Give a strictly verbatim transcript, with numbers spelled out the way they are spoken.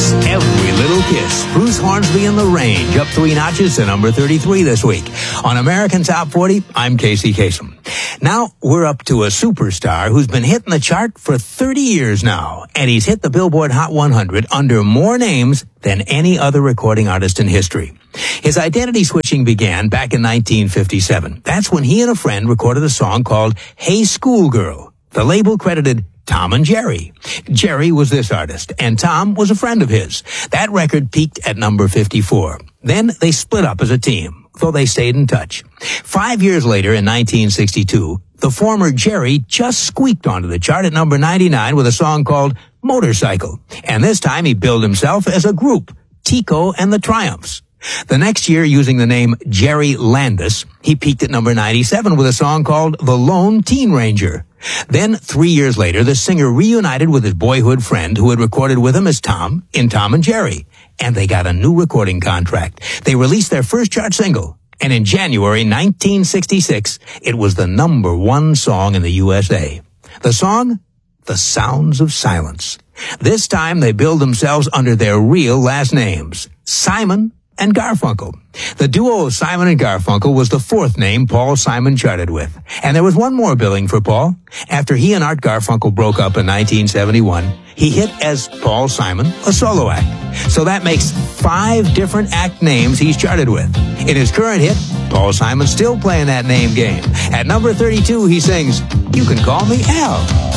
It's Every Little Kiss. Bruce Hornsby and The Range, up three notches to number thirty-three this week. On American Top forty, I'm Casey Kasem. Now, we're up to a superstar who's been hitting the chart for thirty years now, and he's hit the Billboard Hot one hundred under more names than any other recording artist in history. His identity switching began back in nineteen fifty-seven. That's when he and a friend recorded a song called Hey Schoolgirl. The label credited Tom and Jerry. Jerry was this artist, and Tom was a friend of his. That record peaked at number fifty-four. Then they split up as a team, though they stayed in touch. Five years later, in nineteen sixty-two, the former Jerry just squeaked onto the chart at number ninety-nine with a song called Motorcycle. And this time he billed himself as a group, Tico and the Triumphs. The next year, using the name Jerry Landis, he peaked at number ninety-seven with a song called The Lone Teen Ranger. Then, three years later, the singer reunited with his boyhood friend who had recorded with him as Tom in Tom and Jerry. And they got a new recording contract. They released their first chart single. And in January nineteen sixty-six, it was the number one song in the U S A. The song? The Sounds of Silence. This time, they billed themselves under their real last names, Simon and Garfunkel. The duo of Simon and Garfunkel was the fourth name Paul Simon charted with. And there was one more billing for Paul. After he and Art Garfunkel broke up in nineteen seventy-one, he hit as Paul Simon, a solo act. So that makes five different act names he's charted with. In his current hit, Paul Simon's still playing that name game. At number thirty-two, he sings, You Can Call Me Al.